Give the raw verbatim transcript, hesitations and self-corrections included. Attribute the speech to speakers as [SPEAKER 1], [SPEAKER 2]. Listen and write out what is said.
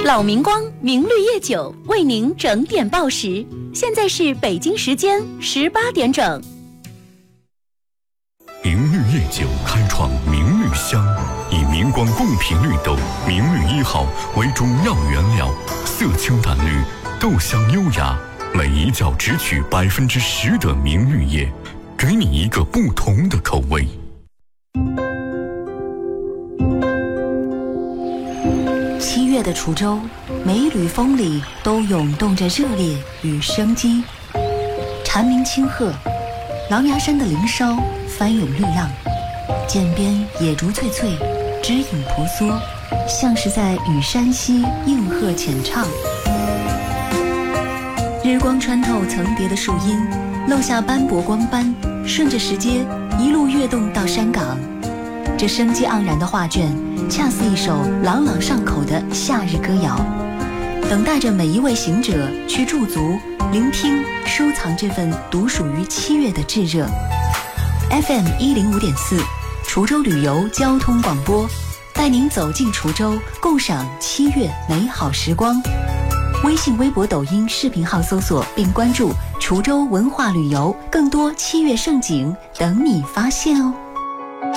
[SPEAKER 1] 老明光明绿叶酒为您整点报时，现在是北京时间十八点整。
[SPEAKER 2] 明绿叶酒开创明绿香，以明光贡品绿豆明绿一号为主要原料，色清淡绿，豆香优雅，每一窖只取百分之十的明绿叶，给你一个不同的口味。
[SPEAKER 3] 七月的滁州，每一缕风里都涌动着热烈与生机。蝉鸣清鹤，狼牙山的林梢翻涌绿浪，涧边野竹翠翠，枝影婆娑，像是在与山溪应和浅唱。日光穿透层叠的树荫，漏下斑驳光斑，顺着石阶一路跃动到山岗。这生机盎然的画卷，恰似一首朗朗上口的夏日歌谣，等待着每一位行者去驻足、聆听、收藏这份独属于七月的炙热。F M 一零五点四，滁州旅游交通广播，带您走进滁州，共赏七月美好时光。微信、微博、抖音视频号搜索并关注滁州文化旅游，更多七月盛景等你发现哦。